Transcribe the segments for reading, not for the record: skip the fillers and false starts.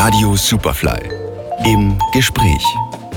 Radio Superfly im Gespräch.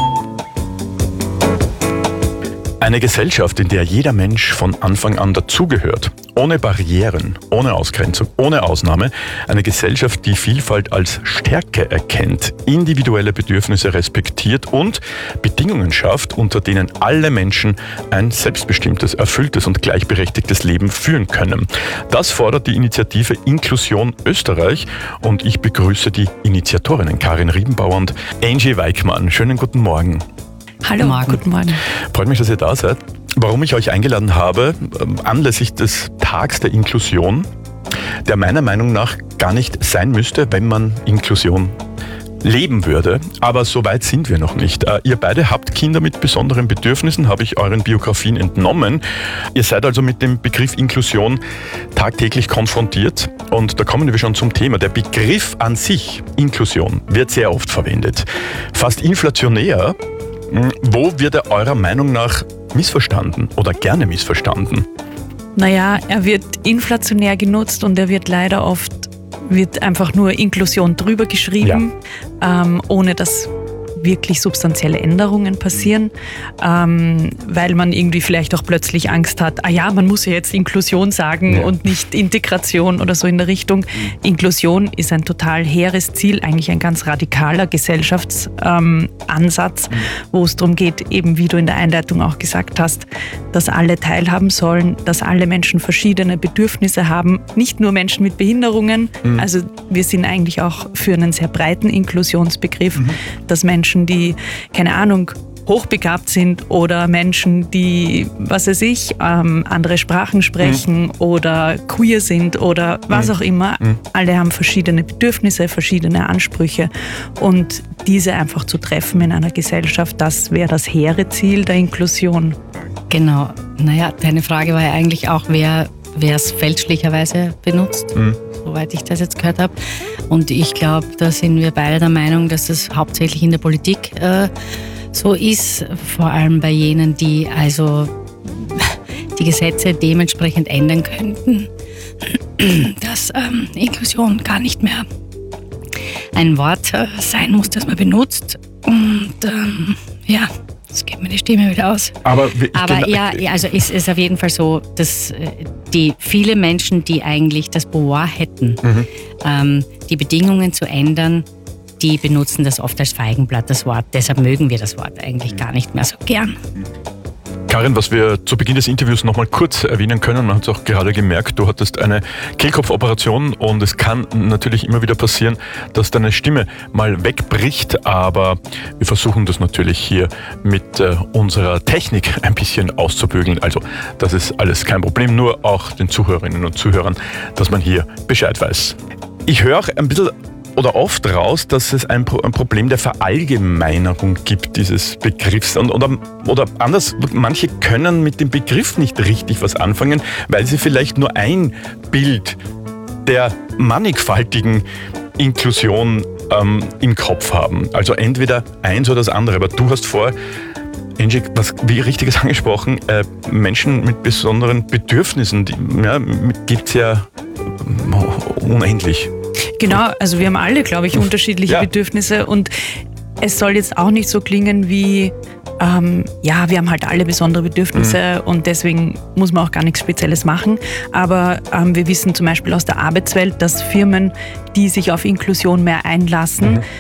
Eine Gesellschaft, in der jeder Mensch von Anfang an dazugehört. Ohne Barrieren, ohne Ausgrenzung, ohne Ausnahme. Eine Gesellschaft, die Vielfalt als Stärke erkennt, individuelle Bedürfnisse respektiert und Bedingungen schafft, unter denen alle Menschen ein selbstbestimmtes, erfülltes und gleichberechtigtes Leben führen können. Das fordert die Initiative Inklusion Österreich und ich begrüße die Initiatorinnen Karin Riebenbauer und Angie Weickmann. Schönen guten Morgen. Hallo, guten Morgen. Freut mich, dass ihr da seid. Warum ich euch eingeladen habe, anlässlich des Tags der Inklusion, der meiner Meinung nach gar nicht sein müsste, wenn man Inklusion leben würde. Aber so weit sind wir noch nicht. Ihr beide habt Kinder mit besonderen Bedürfnissen, habe ich euren Biografien entnommen. Ihr seid also mit dem Begriff Inklusion tagtäglich konfrontiert. Und da kommen wir schon zum Thema. Der Begriff an sich, Inklusion, wird sehr oft verwendet. Fast inflationär. Wo wird er eurer Meinung nach missverstanden oder gerne missverstanden? Naja, er wird inflationär genutzt und er wird leider oft einfach nur Inklusion drüber geschrieben, ohne dass wirklich substanzielle Änderungen passieren, weil man irgendwie vielleicht auch plötzlich Angst hat, man muss ja jetzt Inklusion sagen und nicht Integration oder so in der Richtung. Inklusion ist ein total hehres Ziel, eigentlich ein ganz radikaler Gesellschaftsansatz, wo es darum geht, eben wie du in der Einleitung auch gesagt hast, dass alle teilhaben sollen, dass alle Menschen verschiedene Bedürfnisse haben, nicht nur Menschen mit Behinderungen. Also wir sind eigentlich auch für einen sehr breiten Inklusionsbegriff, dass Menschen, die, keine Ahnung, hochbegabt sind oder Menschen, die, was weiß ich, andere Sprachen sprechen oder queer sind oder was auch immer. Alle haben verschiedene Bedürfnisse, verschiedene Ansprüche und diese einfach zu treffen in einer Gesellschaft, das wäre das hehre Ziel der Inklusion. Genau. Naja, deine Frage war ja eigentlich auch, wer es fälschlicherweise benutzt, soweit ich das jetzt gehört habe. Und ich glaube, da sind wir beide der Meinung, dass das hauptsächlich in der Politik so ist, vor allem bei jenen, die also die Gesetze dementsprechend ändern könnten, dass Inklusion gar nicht mehr ein Wort sein muss, das man benutzt. Und jetzt geht mir die Stimme wieder aus. Aber also ist es auf jeden Fall so, dass die viele Menschen, die eigentlich das Pouvoir hätten, die Bedingungen zu ändern, die benutzen das oft als Feigenblatt, das Wort. Deshalb mögen wir das Wort eigentlich gar nicht mehr so gern. Karin, was wir zu Beginn des Interviews noch mal kurz erwähnen können, man hat es auch gerade gemerkt, du hattest eine Kehlkopfoperation und es kann natürlich immer wieder passieren, dass deine Stimme mal wegbricht, aber wir versuchen das natürlich hier mit unserer Technik ein bisschen auszubügeln. Also das ist alles kein Problem, nur auch den Zuhörerinnen und Zuhörern, dass man hier Bescheid weiß. Ich höre auch ein bisschen oder oft raus, dass es ein Problem der Verallgemeinerung gibt, dieses Begriffs. Oder anders, manche können mit dem Begriff nicht richtig was anfangen, weil sie vielleicht nur ein Bild der mannigfaltigen Inklusion im Kopf haben. Also entweder eins oder das andere. Aber du hast Angie, wie Richtiges angesprochen, Menschen mit besonderen Bedürfnissen, gibt es ja unendlich. Genau, also wir haben alle, glaube ich, unterschiedliche Bedürfnisse und es soll jetzt auch nicht so klingen wie, wir haben halt alle besondere Bedürfnisse und deswegen muss man auch gar nichts Spezielles machen. Aber wir wissen zum Beispiel aus der Arbeitswelt, dass Firmen, die sich auf Inklusion mehr einlassen,